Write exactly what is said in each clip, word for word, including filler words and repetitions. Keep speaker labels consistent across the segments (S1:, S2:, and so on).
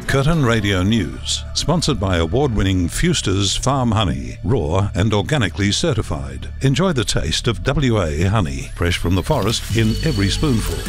S1: Curtin Radio News, sponsored by award-winning Fuster's Farm Honey, raw and organically certified. Enjoy the taste of W A honey, fresh from the forest in every spoonful.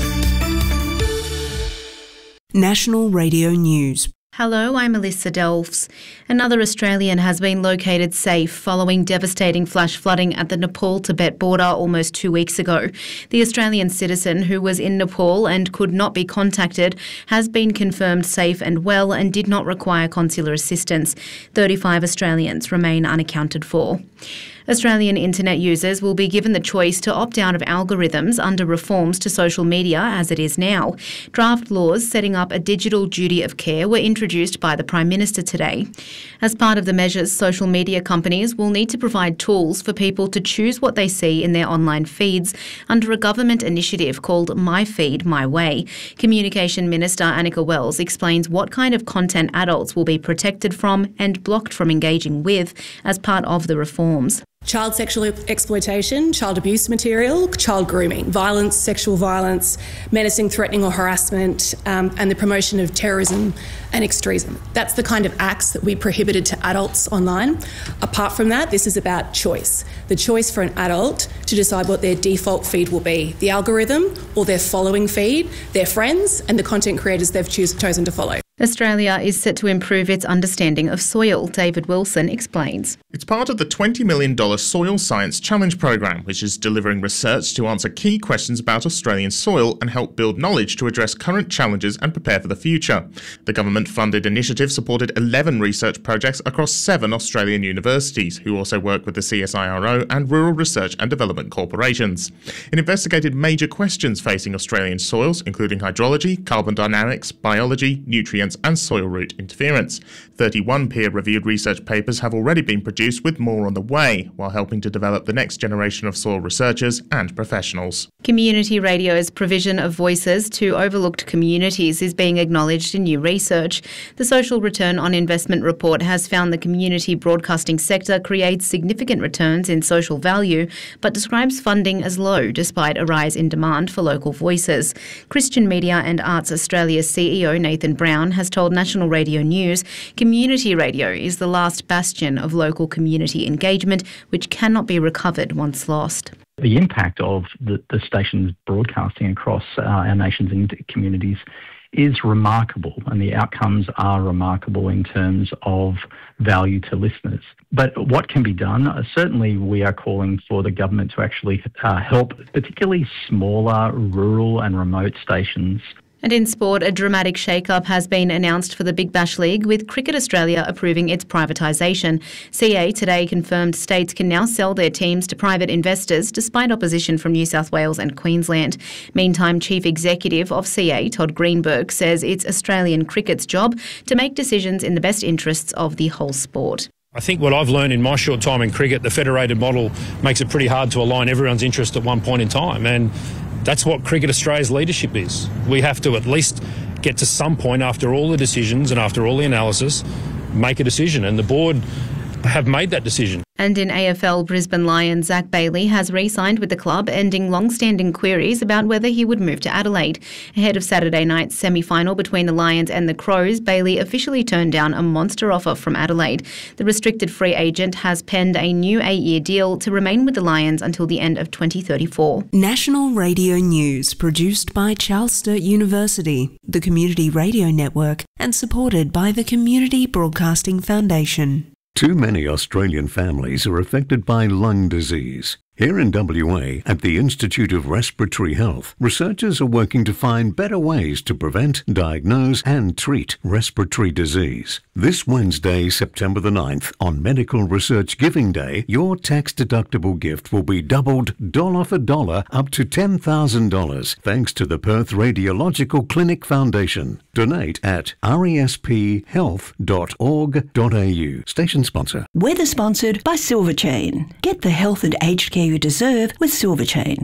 S2: National Radio News.
S3: Hello, I'm Melissa Delves. Another Australian has been located safe following devastating flash flooding at the Nepal-Tibet border almost two weeks ago. The Australian citizen, who was in Nepal and could not be contacted, has been confirmed safe and well and did not require consular assistance. thirty-five Australians remain unaccounted for. Australian internet users will be given the choice to opt out of algorithms under reforms to social media as it is now. Draft laws setting up a digital duty of care were introduced by the Prime Minister today. As part of the measures, social media companies will need to provide tools for people to choose what they see in their online feeds under a government initiative called My Feed, My Way. Communication Minister Annika Wells explains what kind of content adults will be protected from and blocked from engaging with as part of the reforms.
S4: Child sexual exploitation, child abuse material, child grooming, violence, sexual violence, menacing, threatening or harassment, um, and the promotion of terrorism and extremism. That's the kind of acts that we prohibited to adults online. Apart from that, this is about choice. The choice for an adult to decide what their default feed will be, the algorithm or their following feed, their friends and the content creators they've choose, chosen to follow.
S3: Australia is set to improve its understanding of soil, David Wilson explains.
S5: It's part of the twenty million dollars Soil Science Challenge programme, which is delivering research to answer key questions about Australian soil and help build knowledge to address current challenges and prepare for the future. The government-funded initiative supported eleven research projects across seven Australian universities, who also work with the C S I R O and rural research and development corporations. It investigated major questions facing Australian soils, including hydrology, carbon dynamics, biology, nutrients, and soil root interference. thirty-one peer-reviewed research papers have already been produced, with more on the way, while helping to develop the next generation of soil researchers and professionals.
S3: Community radio's provision of voices to overlooked communities is being acknowledged in new research. The Social Return on Investment report has found the community broadcasting sector creates significant returns in social value, but describes funding as low despite a rise in demand for local voices. Christian Media and Arts Australia's C E O Nathan Brown has told National Radio News community radio is the last bastion of local community engagement, which cannot be recovered once lost.
S6: The impact of the, the stations broadcasting across uh, our nation's communities is remarkable, and the outcomes are remarkable in terms of value to listeners. But what can be done? Uh, certainly we are calling for the government to actually uh, help particularly smaller, rural and remote stations.
S3: And in sport, a dramatic shake-up has been announced for the Big Bash League, with Cricket Australia approving its privatisation. C A today confirmed states can now sell their teams to private investors despite opposition from New South Wales and Queensland. Meantime, Chief Executive of C A, Todd Greenberg, says it's Australian cricket's job to make decisions in the best interests of the whole sport.
S7: I think what I've learned in my short time in cricket, the federated model makes it pretty hard to align everyone's interest at one point in time, and that's what Cricket Australia's leadership is. We have to at least get to some point after all the decisions and after all the analysis, make a decision, and the board have made that decision.
S3: And in A F L, Brisbane Lions Zach Bailey has re-signed with the club, ending long-standing queries about whether he would move to Adelaide. Ahead of Saturday night's semi-final between the Lions and the Crows, Bailey officially turned down a monster offer from Adelaide. The restricted free agent has penned a new eight-year deal to remain with the Lions until the end of twenty thirty-four.
S2: National Radio News, produced by Charles Sturt University, the Community Radio Network, and supported by the Community Broadcasting Foundation.
S1: Too many Australian families are affected by lung disease. Here in W A, at the Institute of Respiratory Health, researchers are working to find better ways to prevent, diagnose and treat respiratory disease. This Wednesday, September the ninth, on Medical Research Giving Day, your tax-deductible gift will be doubled dollar for dollar up to ten thousand dollars, thanks to the Perth Radiological Clinic Foundation. Donate at r e s p health dot org dot a u. Station sponsor.
S8: Weather sponsored by Silverchain. Get the health and aged care you deserve with Silverchain.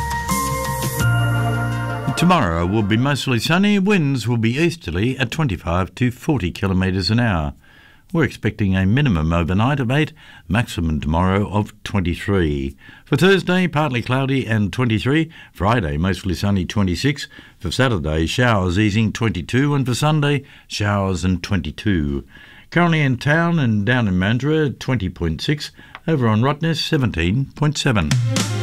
S9: Tomorrow will be mostly sunny. Winds will be easterly at twenty-five to forty kilometres an hour. We're expecting a minimum overnight of eight, maximum tomorrow of twenty-three. For Thursday, partly cloudy and twenty-three. Friday, mostly sunny, twenty-six. For Saturday, showers easing, twenty-two. And for Sunday, showers and twenty-two. Currently in town and down in Mandurah, twenty point six. Over on Rottnest, seventeen point seven.